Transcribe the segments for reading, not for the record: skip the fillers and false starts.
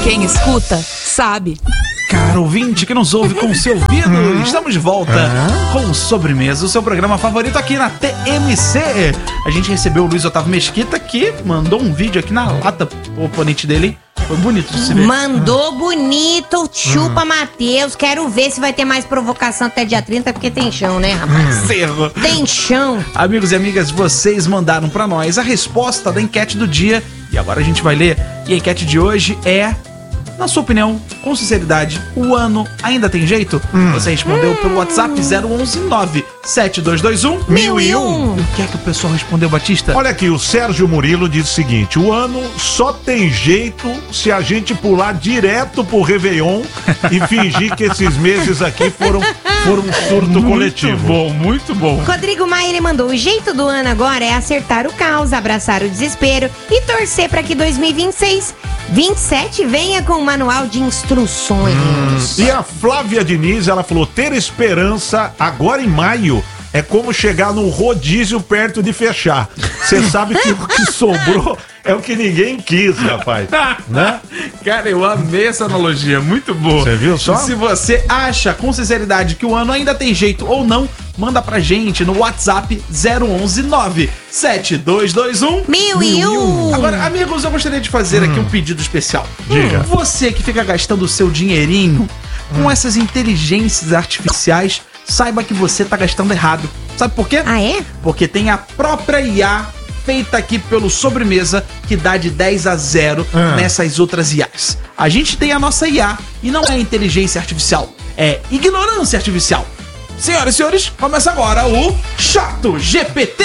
Quem escuta, sabe. Caro ouvinte que nos ouve com o seu ouvido, estamos de volta com Sobremesa, o seu programa favorito aqui na TMC. A gente recebeu o Luiz Otávio Mesquita, que mandou um vídeo aqui na lata, o oponente dele. Foi bonito de se ver. Mandou bonito, chupa Matheus. Quero ver se vai ter mais provocação até dia 30, porque tem chão, né, rapaz? Cerro. Tem chão. Amigos e amigas, vocês mandaram pra nós a resposta da enquete do dia. E agora a gente vai ler. E a enquete de hoje é: na sua opinião, com sinceridade, o ano ainda tem jeito? Você respondeu pelo WhatsApp 011-97221-1001. O que é que o pessoal respondeu, Batista? Olha aqui, o Sérgio Murilo diz o seguinte: o ano só tem jeito se a gente pular direto pro Réveillon e fingir que esses meses aqui foram um surto coletivo. Muito bom. Rodrigo Maia, ele mandou: o jeito do ano agora é acertar o caos, abraçar o desespero e torcer para que 2027 venha com um manual de instruções. E a Flávia Diniz, ela falou: ter esperança agora em maio é como chegar num rodízio perto de fechar. Você sabe que o que sobrou é o que ninguém quis, rapaz. Né? Cara, eu amei essa analogia, muito boa. Você viu só? Se você acha com sinceridade que o ano ainda tem jeito ou não, manda pra gente no WhatsApp 011-97221-1001. Agora, amigos, eu gostaria de fazer aqui um pedido especial. Diga. Você que fica gastando o seu dinheirinho com essas inteligências artificiais, saiba que você tá gastando errado. Sabe por quê? Ah, é? Porque tem a própria IA feita aqui pelo Sobremesa, que dá de 10-0 nessas outras IAs. A gente tem a nossa IA, e não é inteligência artificial, é ignorância artificial. Senhoras e senhores, começa agora o Chato GPT.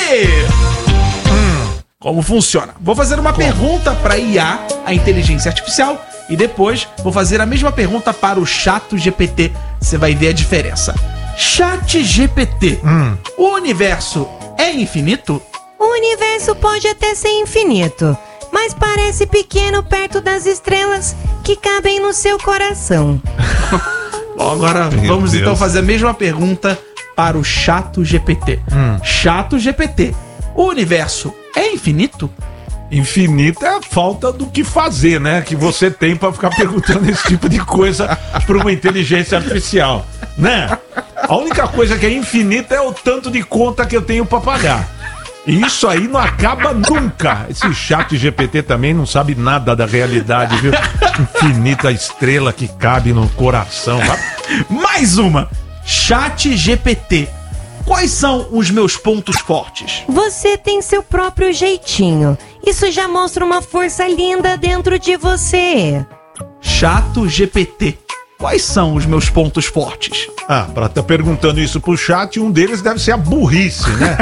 Como funciona? Vou fazer uma pergunta para IA, a inteligência artificial, e depois vou fazer a mesma pergunta para o Chato GPT. Você vai ver a diferença. Chat GPT. O universo é infinito? O universo pode até ser infinito, mas parece pequeno perto das estrelas que cabem no seu coração. Bom, agora vamos então fazer a mesma pergunta para o Chato GPT. Chato GPT. O universo é infinito? Infinito é a falta do que fazer, né? Que você tem pra ficar perguntando esse tipo de coisa pra uma inteligência artificial, né? A única coisa que é infinita é o tanto de conta que eu tenho pra pagar. E isso aí não acaba nunca. Esse Chat GPT também não sabe nada da realidade, viu? Infinita estrela que cabe no coração. Mais uma. Chat GPT. Quais são os meus pontos fortes? Você tem seu próprio jeitinho. Isso já mostra uma força linda dentro de você. Chato GPT. Quais são os meus pontos fortes? Ah, pra estar perguntando isso pro chat, um deles deve ser a burrice, né?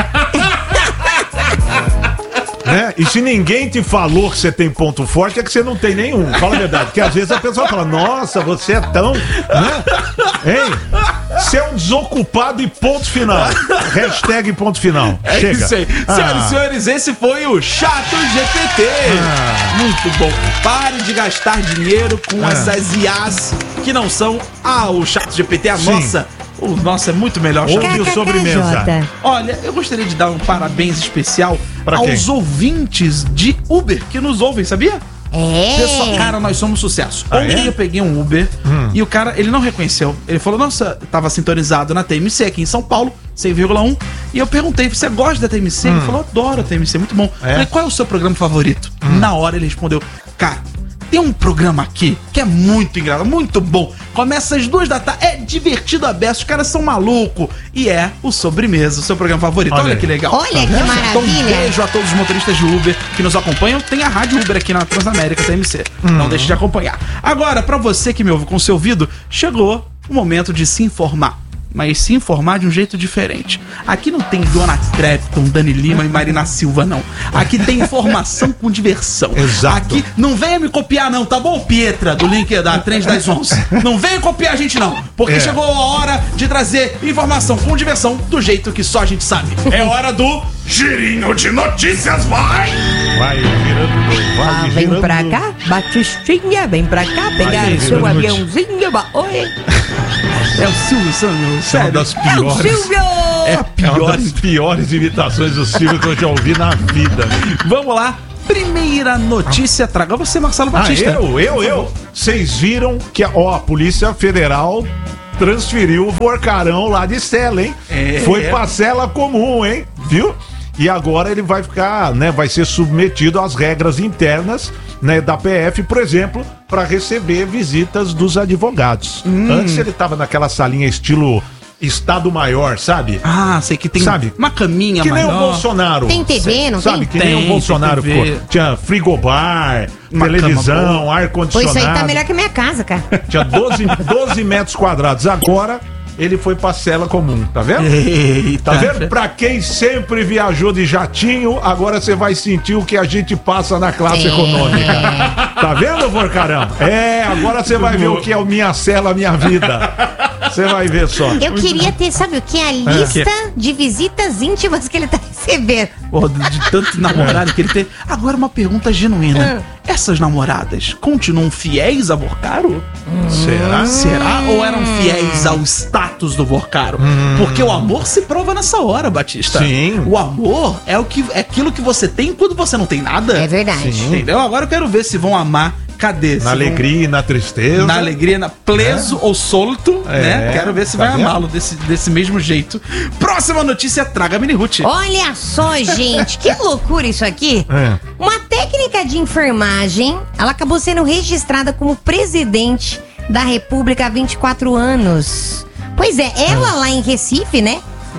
Né? E se ninguém te falou que você tem ponto forte, é que você não tem nenhum. Fala a verdade. Porque às vezes a pessoa fala: nossa, você é tão... Né? Hein? Você é um desocupado e ponto final. Hashtag ponto final. É Chega. isso aí. Senhoras e senhores, esse foi o Chato GPT. Muito bom. Pare de gastar dinheiro com essas IAs que não são o Chato GPT, a nossa. O nosso é muito melhor. Ouve o Sobremesa. Olha, eu gostaria de dar um parabéns especial pra aos ouvintes de Uber que nos ouvem, sabia? É. Pessoal, cara, nós somos sucesso. Ontem eu peguei um Uber e o cara, ele não reconheceu. Ele falou: nossa, tava sintonizado na TMC aqui em São Paulo, 100,1. E eu perguntei: você gosta da TMC? Ele falou: adoro a TMC, muito bom. Eu falei: qual é o seu programa favorito? Na hora ele respondeu: cara, tem um programa aqui que é muito engraçado, muito bom. Começa às 2 da tarde, é divertido a beça, os caras são malucos. E é o Sobremesa, o seu programa favorito. Olha que legal. Olha que maravilha. Então, um beijo a todos os motoristas de Uber que nos acompanham. Tem a Rádio Uber aqui na Transamérica TMC. Não deixe de acompanhar. Agora, pra você que me ouve com seu ouvido, chegou o momento de se informar. Mas se informar de um jeito diferente. Aqui não tem Dona Trepton, Dani Lima e Marina Silva, não. Aqui tem informação com diversão. Exato. Aqui não venha me copiar, não, tá bom, Pietra, do link da Trend das 11. Não venha copiar a gente, não. Porque chegou a hora de trazer informação com diversão do jeito que só a gente sabe. É hora do Girinho de Notícias, vai! Vai girando, vem pra cá, Batistinha, vem pra cá, pegar o seu aviãozinho. Oi. É o Silvio Santos, sério. Uma das piores. Silvio! É uma das piores imitações do Silvio que eu já ouvi na vida. Vamos lá. Primeira notícia, traga você, Marcelo Batista. Eu? vocês viram que a Polícia Federal transferiu o Porcarão lá de cela, hein? Foi pra cela comum, hein? Viu? E agora ele vai ficar, né? Vai ser submetido às regras internas, né, da PF, por exemplo, para receber visitas dos advogados. Antes ele tava naquela salinha estilo Estado Maior, sabe? Ah, sei que tem uma caminha que maior. nem o Bolsonaro. Tem TV, não sabe? tem? Que nem o Bolsonaro ficou. Tinha frigobar, televisão, ar-condicionado. Pois isso aí tá melhor que a minha casa, cara. Tinha 12 metros quadrados. Agora ele foi pra cela comum, tá vendo? Eita. Tá vendo? Pra quem sempre viajou de jatinho, agora você vai sentir o que a gente passa na classe econômica. Tá vendo, Porcarão? Agora você vai ver o que é o Minha Cela, Minha Vida. Você vai ver só. Eu queria ter, sabe o que? A lista de visitas íntimas que ele tá recebendo. Porra, de tanto namorado que ele tem. Agora uma pergunta genuína. Essas namoradas continuam fiéis a Porcaro? Será? Ou eram fiéis ao status do Porcaro? Porque o amor se prova nessa hora, Batista. Sim. O amor é aquilo que você tem quando você não tem nada. É verdade. Sim. Entendeu? Agora eu quero ver se vão amar. Cadê? Na alegria e na tristeza. Na alegria, preso ou solto, né? Quero ver se vai amá-lo desse mesmo jeito. Próxima notícia, traga Mini Ruth. Olha só, gente, que loucura isso aqui. Uma técnica de enfermagem, ela acabou sendo registrada como presidente da República há 24 anos. Pois é, ela lá em Recife, né?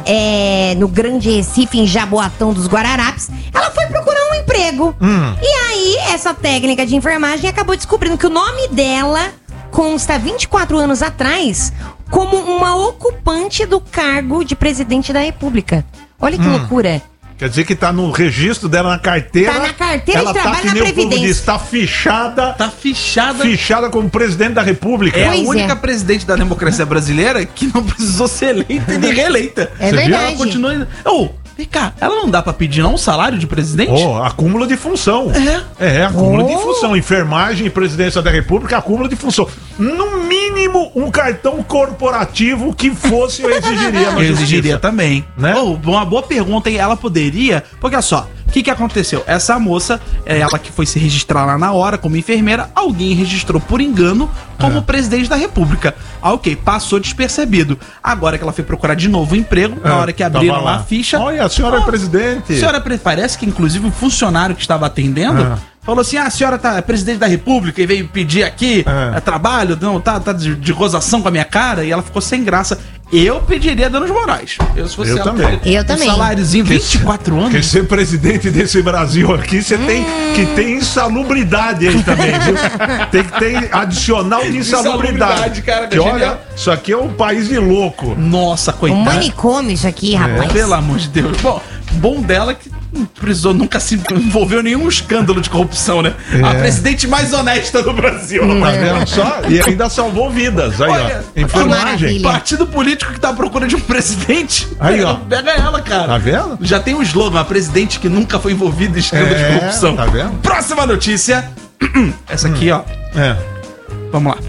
No Grande Recife, em Jaboatão dos Guararapes, ela foi procurar um emprego. E aí, essa técnica de enfermagem acabou descobrindo que o nome dela consta 24 anos atrás como uma ocupante do cargo de presidente da República. Olha que loucura. Quer dizer que tá no registro dela, na carteira. Tá na carteira ela e trabalha que na nem o povo Previdência. diz, tá fichada. Tá fichada. Fichada como presidente da República. É Pois a única é. presidente da democracia brasileira que não precisou ser eleita e nem reeleita. É Você viu? verdade. Ela continua. Vem cá, ela não dá pra pedir não um salário de presidente? Acúmulo de função. Acúmulo de função. Enfermagem e presidência da República, acúmulo de função. No mínimo, um cartão corporativo que fosse eu exigiria na Eu exigiria justiça. também. Né? Uma boa pergunta, hein? Ela poderia. Porque olha só, o que aconteceu? Essa moça, ela que foi se registrar lá na hora como enfermeira, alguém registrou por engano como presidente da República. Ok, passou despercebido. Agora que ela foi procurar de novo um emprego, na hora que abriram lá a ficha. Olha, a senhora é presidente. A senhora parece que, inclusive, o funcionário que estava atendendo falou assim: a senhora é presidente da República e veio pedir aqui trabalho, não, tá de gozação com a minha cara, e ela ficou sem graça. Eu pediria danos morais. Se fosse Eu ela, também. Eu também. Um saláriozinho, 24 Porque anos. ser presidente desse Brasil aqui, você tem que ter insalubridade aí também, viu? Tem que ter adicional de insalubridade. Cara, que olha, isso aqui é um país de louco. Nossa, Um coitada. manicômio isso aqui, rapaz. Pelo amor de Deus. Bom dela que não precisou, nunca se envolveu em nenhum escândalo de corrupção, né? A presidente mais honesta do Brasil. Tá vendo só? E ainda salvou vidas. Aí, Olha, ó. Enfermagem. maravilha. Partido político que tá à procura de um presidente. Aí, ó. Pega ela, cara. Tá vendo? Já tem um slogan, a presidente que nunca foi envolvida em escândalo de corrupção. tá vendo? Próxima notícia. Essa aqui, ó. Vamos lá.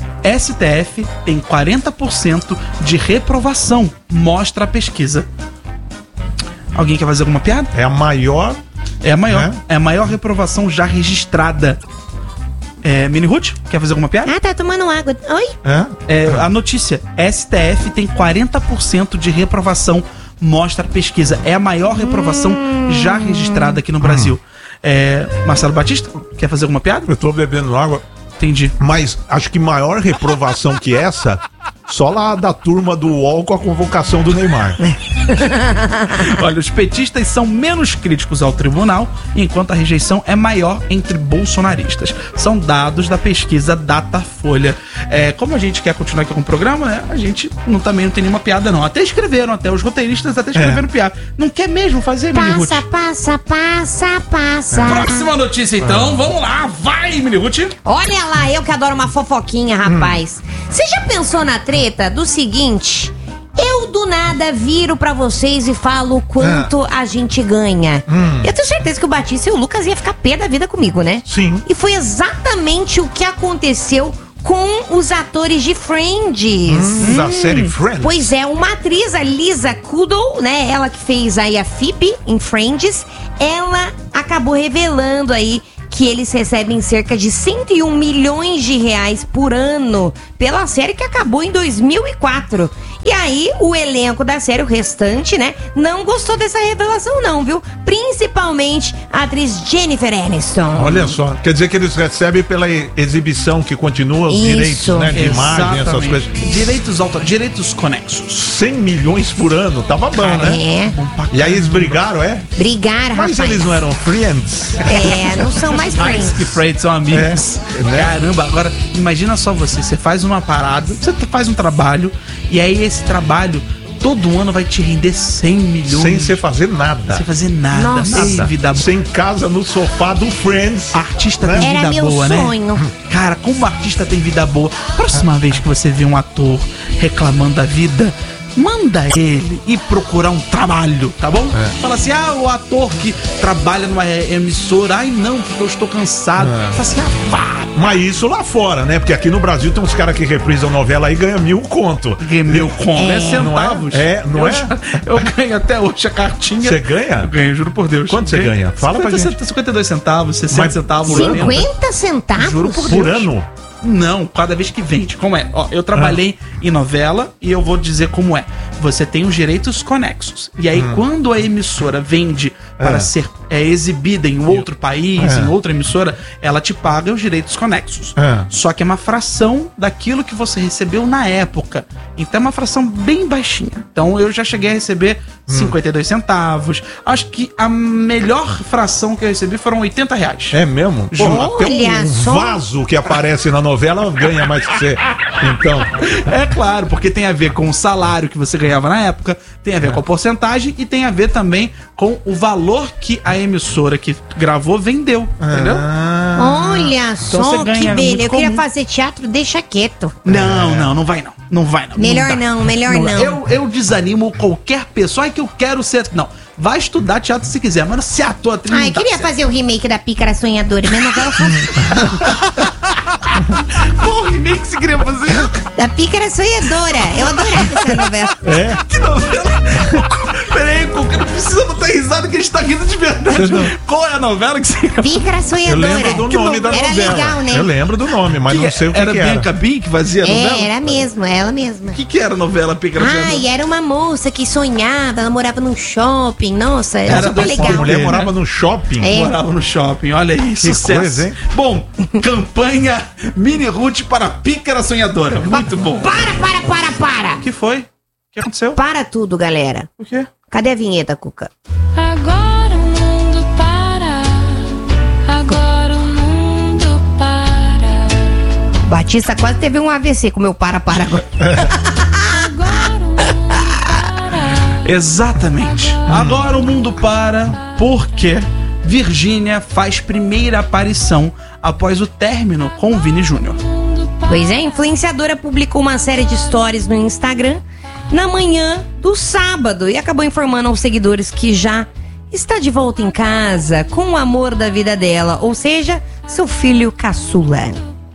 STF tem 40% de reprovação, mostra a pesquisa. Alguém quer fazer alguma piada? É a maior. É a maior. Né? É a maior reprovação já registrada. Mini Ruth, quer fazer alguma piada? Ah, tá tomando água. Oi? A notícia: STF tem 40% de reprovação, mostra a pesquisa. É a maior reprovação já registrada aqui no Brasil. Marcelo Batista, quer fazer alguma piada? Eu tô bebendo água. Entendi. Mas acho que maior reprovação que essa, só lá da turma do UOL com a convocação do Neymar. Olha, os petistas são menos críticos ao tribunal, enquanto a rejeição é maior entre bolsonaristas. São dados da pesquisa Datafolha. Como a gente quer continuar aqui com o programa, né, a gente também não tem nenhuma piada, não. Até escreveram, os roteiristas até escreveram piada. Não quer mesmo fazer, Mini Ruth? Passa. Próxima notícia, então. Vamos lá. Vai, Mini Ruth. Olha lá, eu que adoro uma fofoquinha, rapaz. Você já pensou na treta do seguinte? Eu do nada viro pra vocês e falo o quanto a gente ganha. Eu tenho certeza que o Batista e o Lucas iam ficar pé da vida comigo, né? Sim. E foi exatamente o que aconteceu com os atores de Friends. Da série Friends. Pois é, uma atriz, a Lisa Kudrow, né? Ela que fez aí a Phoebe em Friends, ela acabou revelando aí que que eles recebem cerca de 101 milhões de reais por ano pela série que acabou em 2004. E aí, o elenco da série, o restante, né, não gostou dessa revelação não, viu? Principalmente a atriz Jennifer Aniston. Olha só, quer dizer que eles recebem pela exibição que continua os direitos, né, de imagem, essas coisas. Direitos conexos. 100 milhões por ano, tava bom, né? E aí eles brigaram, Brigaram, mas rapaz. eles não eram friends? Não são mais Mais friends. que friends, são amigos. Né? Caramba, agora imagina só você faz uma parada, você faz um trabalho, e aí esse trabalho todo ano vai te render 100 milhões. Sem você fazer nada. Sem fazer nada. Nossa. Sem vida boa. Sem casa no sofá do Friends. Artista Né? tem Era vida meu boa, sonho. né? Cara, como artista tem vida boa. Próxima vez que você vê um ator reclamando da vida, manda ele ir procurar um trabalho, tá bom? Fala assim, o ator que trabalha numa emissora, ai não, porque eu estou cansado. Fala assim, vá. Mas isso lá fora, né? Porque aqui no Brasil tem uns caras que reprisam novela aí e ganham 1.000 conto. Meu conto é centavos. Não é? Eu ganho até hoje a cartinha. Você ganha? Eu ganho, juro por Deus. Quanto você ganha? Fala pra gente. 52 centavos, 60 centavos. 50 centavos? Juro por Por Deus. ano? Não, cada vez que vende. Como é? Ó, eu trabalhei em novela e eu vou dizer como é. Você tem os direitos conexos. E aí, quando a emissora vende para ser exibida em outro país, em outra emissora, ela te paga os direitos conexos. Só que é uma fração daquilo que você recebeu na época. Então é uma fração bem baixinha. Então eu já cheguei a receber 52 centavos. Acho que a melhor fração que eu recebi foram 80 reais. É mesmo? Pô, até Olha um só. vaso que aparece na novela ganha mais que você. Então, É claro, porque tem a ver com o salário que você ganhava na época, tem a ver com a porcentagem e tem a ver também com o valor que a emissora que gravou vendeu, entendeu? Olha você só, que ganha beleza. muito Eu queria comum. fazer teatro, deixa quieto. Não vai não. Não vai não. Melhor dá. não, melhor não. Eu desanimo qualquer pessoa que eu quero ser. Não, vai estudar teatro se quiser, mas se ator, atriz, Ai, não dá queria certo. fazer o remake da Pícara Sonhadora. Minha novela favorita. Qual remake que você queria fazer? Da Pícara Sonhadora. Eu adorava essa novela. Que novela? Peraí, não precisa botar risada que a gente tá rindo de verdade. Qual é a novela que você queria Pícara eu Sonhadora. lembro do nome da Era novela. legal, né? Eu lembro do nome, mas não sei o que era. que Era era. Bianca Bin que fazia a novela? Era mesmo, ela mesma. O que era a novela Pícara Ai, era uma moça que sonhava, ela morava num shopping. Nossa, era Era super da A legal. mulher né? morava no shopping. É. Morava no shopping, olha aí, sucesso. coisa, hein? Bom, campanha Mini Ruth para Pícara Sonhadora. Muito bom. Para! O que foi? O que aconteceu? Para tudo, galera. O quê? Cadê a vinheta, Cuca? Agora o mundo para. Agora o mundo para. Batista quase teve um AVC com meu para agora. Agora o mundo para. Exatamente. Agora o mundo para porque Virgínia faz primeira aparição após o término com o Vini Júnior. Pois é, a influenciadora publicou uma série de stories no Instagram na manhã do sábado e acabou informando aos seguidores que já está de volta em casa com o amor da vida dela, ou seja, seu filho caçula.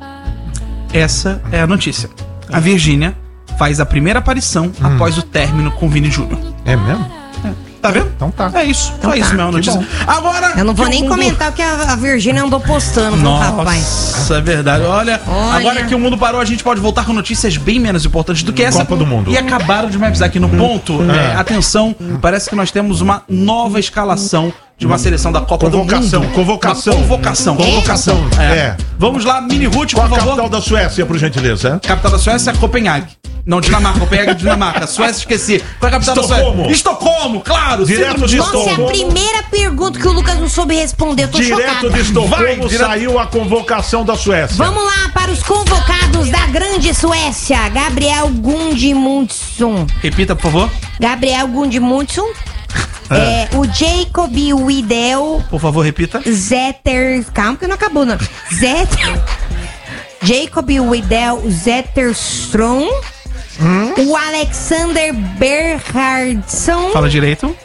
Essa é a notícia. A Virgínia faz a primeira aparição após o término com o Vini Júnior. É mesmo? Tá vendo? Então tá. É isso. Então é tá. isso mesmo a notícia. bom. Agora. Eu não vou que nem o mundo- comentar o que a Virgínia andou postando, viu, rapaz? Nossa, é verdade. Olha, agora que o mundo parou, a gente pode voltar com notícias bem menos importantes do que essa. Copa do Mundo. E acabaram de me avisar aqui no ponto. Atenção, parece que nós temos uma nova escalação de uma seleção da Copa Convocação, do Mundo. convocação. Uma convocação. Convocação. É. Vamos lá, Mini Ruth, Qual por a favor. capital da Suécia, por gentileza? Capital da Suécia é Copenhague. Não, Dinamarca. Copenhague é Dinamarca. Suécia, esqueci. Qual é a capital da Estocolmo. Suécia? Estocolmo, claro. Direto sempre no de Estocolmo. Nossa, é a primeira pergunta que o Lucas não soube responder. Eu tô Direto chocada. de Estocolmo Vai, direto- saiu a convocação da Suécia. Vamos lá para os convocados da grande Suécia. Gabriel Gudmundsson. Repita, por favor. Gabriel Gudmundsson. O Jacob Widel Por favor, repita. Zetter. Calma que não acabou, não. Jacob Widel Zetterstrom. O Alexander Bernhardsson. Fala direito.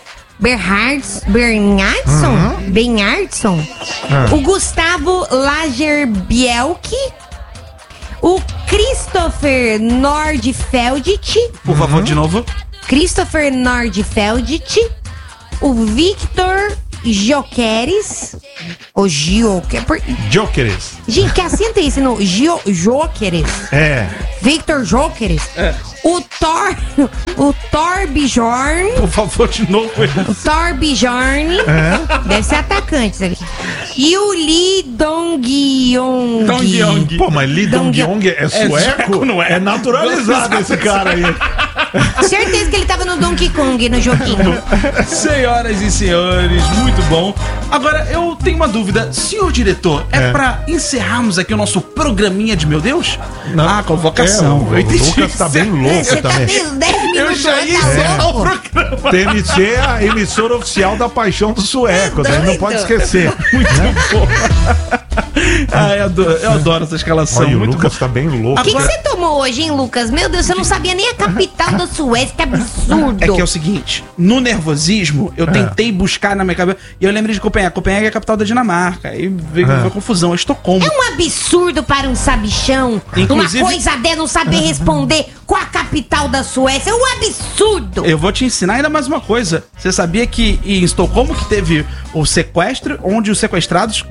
Bernhardsson. O Gustavo Lagerbielke. O Christopher Nordfeldt. Por favor, de novo. Christopher Nordfeldt. O Victor Jokeres. O Jokeres. Gente, que acento é esse no Jokeres? É. Victor Jokeres. O Torbjorn. Por favor, de novo. O Torbjorn. Deve ser atacante, sabe? E o Lee Dong-yong. Dong-yong. Pô, mas Lee Dong-yong é sueco? Não é? É naturalizado esse cara aí. Certeza que ele tava no Donkey Kong, no joguinho. Senhoras e senhores, muito bom. Agora, eu tenho uma dúvida. Senhor diretor, é pra encerrarmos aqui o nosso programinha de Meu Deus? Não. Ah, convocação. O Lucas tá bem louco Você tá também. meio 10 minutos. Eu já ia tá encerrar louco. o programa. TMC é a emissora oficial da paixão dos suecos, a gente não pode esquecer. Ah, eu adoro essa escalação. Olha, o muito Lucas bom. tá bem louco. O que você tomou hoje, hein, Lucas? Meu Deus, você não sabia nem a capital da Suécia, que absurdo. É que é o seguinte, no nervosismo, eu tentei buscar na minha cabeça, e eu lembrei de Copenhague. Copenhague é a capital da Dinamarca. Aí veio uma confusão, é Estocolmo. É um absurdo para um sabichão. Inclusive- Uma coisa dela não saber responder com a capital da Suécia. É um absurdo. Eu vou te ensinar ainda mais uma coisa. Você sabia que em Estocolmo que teve o sequestro, onde os sequestrados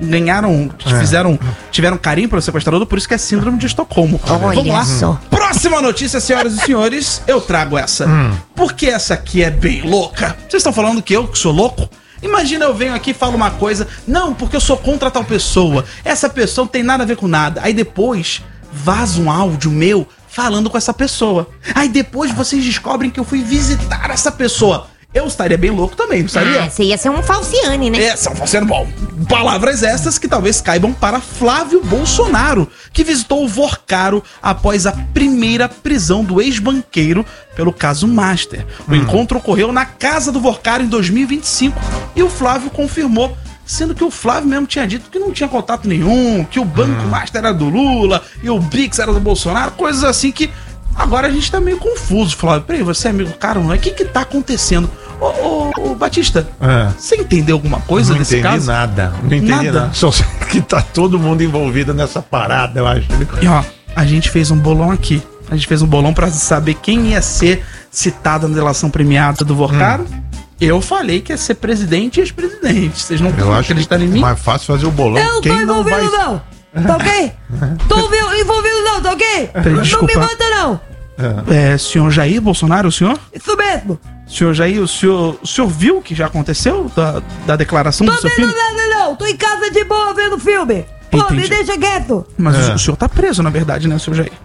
tiveram carinho pelo sequestrador, por isso que é síndrome de Estocolmo. Vamos Olha lá. só. Próxima notícia, senhoras e senhores, eu trago essa. Porque essa aqui é bem louca. Vocês estão falando que eu que sou louco? Imagina eu venho aqui e falo uma coisa, não, porque eu sou contra tal pessoa. Essa pessoa não tem nada a ver com nada. Aí depois vaza um áudio meu falando com essa pessoa. Aí depois vocês descobrem que eu fui visitar essa pessoa. Eu estaria bem louco também, não estaria? Ah, você ia ser um falciane, né? É, são sendo bom. Palavras estas que talvez caibam para Flávio Bolsonaro, que visitou o Vorcaro após a primeira prisão do ex-banqueiro pelo caso Master. O encontro ocorreu na casa do Vorcaro em 2025 e o Flávio confirmou, sendo que o Flávio mesmo tinha dito que não tinha contato nenhum, que o Banco Master era do Lula e o Bix era do Bolsonaro, coisas assim que agora a gente tá meio confuso. Flávio, peraí, você é amigo do cara, não é? O que tá acontecendo? Ô, Batista, você entendeu alguma coisa desse caso? Não entendi nada. Só sei que tá todo mundo envolvido nessa parada, eu acho. E ó, a gente fez um bolão aqui. A gente fez um bolão pra saber quem ia ser citado na delação premiada do Vorcaro. Eu falei que ia ser presidente e ex-presidente. Vocês não Eu acho acreditam em que mim? é mais fácil fazer o bolão. Eu não tô Quem não vai... envolvido, não. Tá ok? Tô envolvido, não, tá ok? Não desculpa. me manda, não. É, senhor Jair Bolsonaro, o senhor? Isso mesmo. Senhor Jair, o senhor viu o que já aconteceu da declaração do Tô seu vendo filho? nada, não. Tô em casa de boa vendo filme. Pô, Entendi. me deixa quieto. Mas o senhor tá preso, na verdade, né, senhor Jair?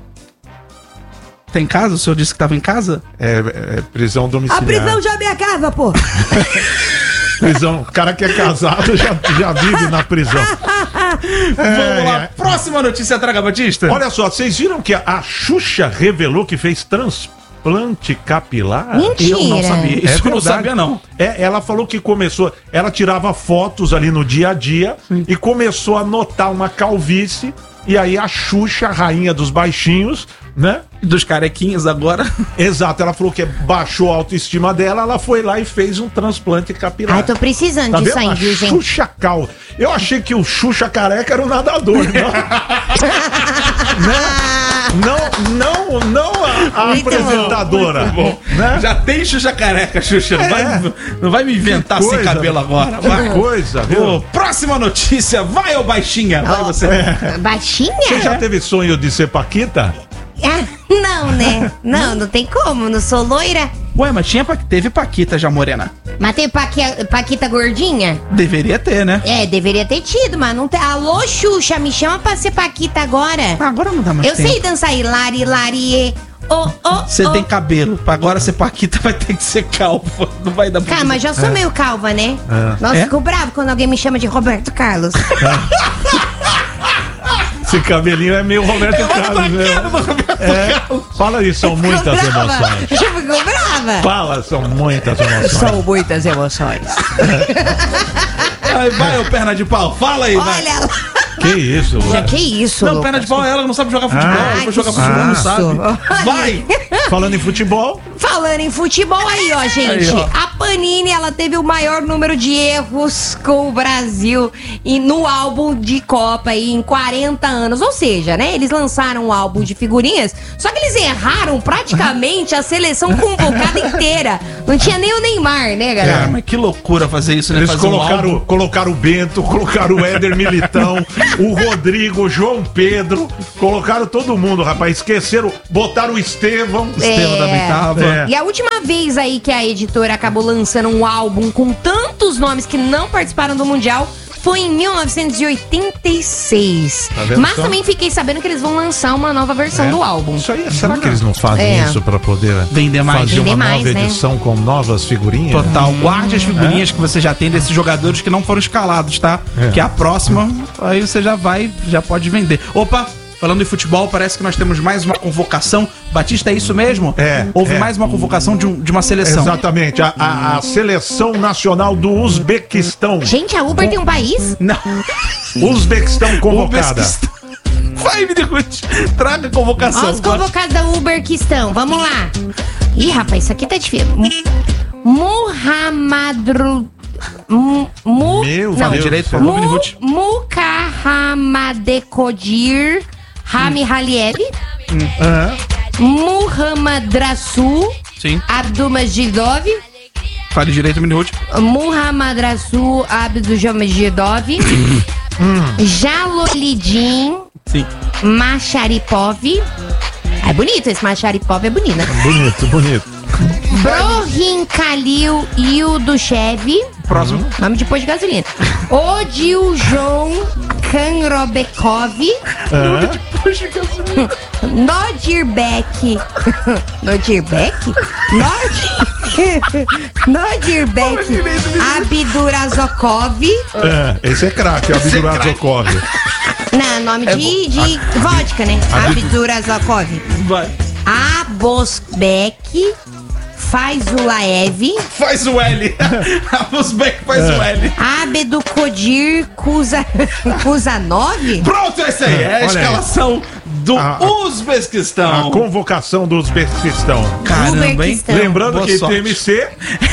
Tá em casa? O senhor disse que tava em casa? É prisão A domiciliar. prisão já é minha casa, pô. Prisão. O cara que é casado já vive na prisão. Vamos lá, próxima notícia, Traga Batista. Olha só, vocês viram que a Xuxa revelou que fez transplante capilar? Mentira. Eu não sabia. Isso eu não verdade. sabia, não. Ela falou que começou, ela tirava fotos ali no dia a dia e começou a notar uma calvície. E aí a Xuxa, a rainha dos baixinhos, né? Dos carequinhas agora. Exato, ela falou que baixou a autoestima dela, ela foi lá e fez um transplante capilar. Ai, tô precisando Tá disso vendo? aí, A viu, gente? Xuxa Cal. Eu achei que o Xuxa careca era o nadador, não a Muito bom. apresentadora. Né? Já tem Xuxa careca, Xuxa. Não vai me inventar sem Coisa, cabelo agora. Que Vai. coisa, viu? Ô, próxima notícia. Vai, ô baixinha. Vai você. Baixinha? Você já teve sonho de ser Paquita? Não, né? Não tem como, não sou loira. Ué, mas teve Paquita já morena. Mas tem Paquita gordinha? Deveria ter, né? É, deveria ter tido, mas não tem. Alô, Xuxa, me chama pra ser Paquita agora. Agora não dá mais Eu tempo. sei dançar Hilari. Você tem cabelo. Pra agora ser Paquita vai ter que ser calva. Não vai dar pra Cara, mas já sou meio calva, né? Nossa, É? fico bravo quando alguém me chama de Roberto Carlos. Esse cabelinho é meio Roberto Carlos, né? Fala aí, são muitas emoções. Eu fico brava. Fala, são muitas emoções. São muitas emoções. Vai, ô perna de pau. Fala aí, vai. Olha lá. Que isso, Já, mano? que isso, Não, Lucas? perna de pau é ela que não sabe jogar futebol. Ah, Ela foi jogar que futebol, não susto. sabe. Vai! Falando em futebol, Falando em futebol aí, ó, gente. Aí, ó. A Panini, ela teve o maior número de erros com o Brasil e no álbum de Copa aí em 40 anos. Ou seja, né, eles lançaram um álbum de figurinhas, só que eles erraram praticamente a seleção convocada inteira. Não tinha nem o Neymar, né, galera? Cara, mas que loucura fazer isso, né? Eles Fazer um álbum. colocaram o Bento, colocaram o Éder Militão, o Rodrigo, o João Pedro, colocaram todo mundo, rapaz. Esqueceram, botaram o Estevão. Estevão da Bitava. É. E a última vez aí que a editora acabou lançando um álbum com tantos nomes que não participaram do Mundial foi em 1986. Tá vendo Mas só? também fiquei sabendo que eles vão lançar uma nova versão do álbum. Isso aí, será que eles não fazem É. isso pra poder Vender mais. fazer Vender uma mais, nova né? edição com novas figurinhas? Total. Guarde as figurinhas que você já tem desses jogadores que não foram escalados, tá? É. Que a próxima, aí você já pode vender. Opa! Falando em futebol, parece que nós temos mais uma convocação. Batista, é isso mesmo? Houve é. mais uma convocação de uma seleção. Exatamente, a seleção nacional do Uzbequistão. Gente, a Uber tem um país? Não. Uzbequistão convocada. Vai, Minirute. Traga a Ó, convocação. os convocados da Uber que estão. Vamos lá. Ih, rapaz, isso aqui tá difícil. Muhammadru... Meu Fala Deus direito, do por céu. favor, Minirute. Mukahamadkodir Rami Haliev, Muhammad Rasul Sim. Abdulmajidov, Fale direito, Minirute. Muhammad Rasul Abdulmajidov, Jalolidin Sim. Macharipov. É bonito, esse Macharipov é bonito, né? Bonito, bonito. Brohin Khalil Yildushev, Próximo. nome de posto de gasolina. Odiljon Kanrobekov, Nodirbek. Nodirbek? Nodirbek Abdurazokov. Esse é craque, o Abdurazokov. Não, nome de vodka, né? Abdurazokov. Vai. Abosbek Faizulaev, Faz o L. A Uzbek faz o L. Abdukodir Kuzanov. Pronto, é isso aí. É a Olha aí. escalação do A Uzbequistão. convocação do Uzbequistão. Caramba, hein? Uzbequistão. Lembrando Boa que sorte. TMC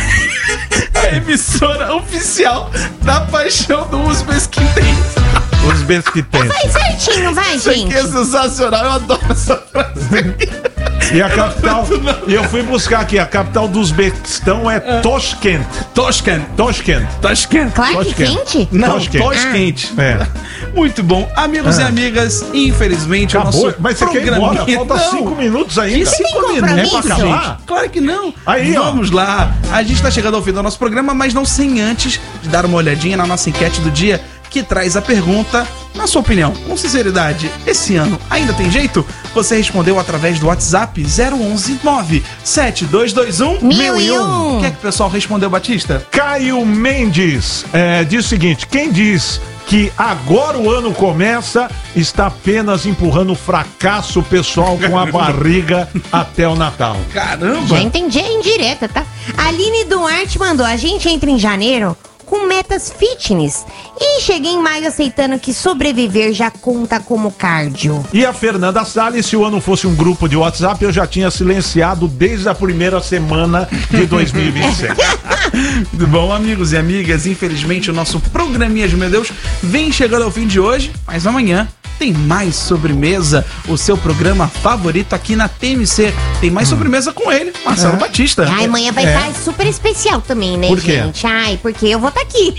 A emissora oficial da paixão do Uzbequistão. Uzbequistão. Vai certinho, vai, Isso aqui gente. é sensacional. Eu adoro essa frase. E a capital, e eu fui buscar aqui, a capital do Uzbequistão é Toshkent. Toshkent. Toshkent. Toshkent. Claro que Toshkent. quente. Não, Toshkent. Toshkent. É. Muito bom. Amigos e amigas, infelizmente Acabou, o nosso mas você quer ir embora? programinha- Falta Não. 5 minutos Que ainda. 5 tem minutos? compromisso? É pra acabar? Claro que não. Aí, ó. Vamos lá. A gente tá chegando ao fim do nosso programa, mas não sem antes de dar uma olhadinha na nossa enquete do dia, que traz a pergunta, na sua opinião, com sinceridade, esse ano ainda tem jeito? Você respondeu através do WhatsApp 011 97221 1001. O que é que o pessoal respondeu, Batista? Caio Mendes diz o seguinte: quem diz que agora o ano começa está apenas empurrando o fracasso pessoal com a barriga até o Natal. Caramba! Já entendi a indireta, tá? A Aline Duarte mandou: a gente entra em janeiro com metas fitness e cheguei em maio aceitando que sobreviver já conta como cardio. E a Fernanda Salles, se o ano fosse um grupo de WhatsApp, eu já tinha silenciado desde a primeira semana de 2027. Muito bom, amigos e amigas. Infelizmente, o nosso programinha de Meu Deus vem chegando ao fim de hoje, mas amanhã tem mais sobremesa, o seu programa favorito aqui na TMC. Tem mais sobremesa com ele, Marcelo Batista. Ai, amanhã vai estar super especial também, né, Por quê? gente? Ai, porque eu vou estar aqui.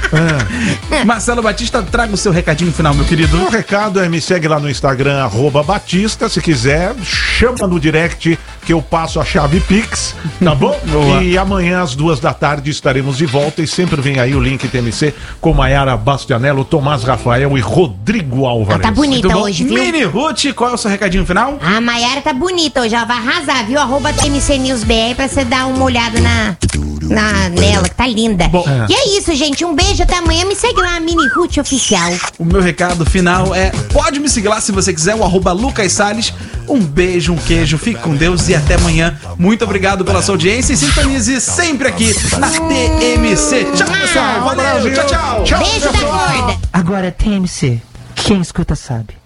Marcelo Batista, traga o seu recadinho final, meu querido. O recado é: me segue lá no Instagram, @Batista. Se quiser, chama no direct que eu passo a chave Pix, tá bom? Boa. E amanhã às 14h estaremos de volta. E sempre vem aí o link TMC com Maiara Bastianello, Tomás Rafael e Rodrigo Álvares. Tá bonita Muito bom. hoje, viu? Mini Ruth, qual é o seu recadinho final? A Maiara tá bonita hoje, ela vai arrasar, viu? @TMC News BR pra você dar uma olhada nela, que tá linda. Bom, E é isso, gente. Um beijo, até amanhã. Me segue lá, Mini Ruth Oficial. O meu recado final é: pode me seguir lá se você quiser, o @Lucas Salles. Um beijo, um queijo, fique com Deus e até amanhã. Muito obrigado pela sua audiência e sintonize sempre aqui na TMC. Tchau, pessoal. Valeu, tchau, tchau. Beijo da gorda. Agora TMC, quem escuta sabe.